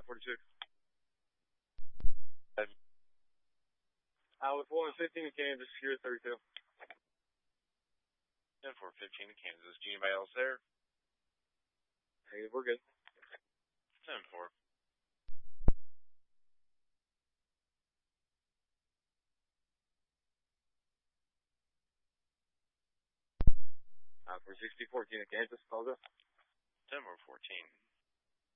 46. With 115 in Kansas, secure 32. 10-4-15 in Kansas. Do anybody else there? Hey, we're good. 10-4. For 60-14 in Kansas, Pausa. 10-4-14.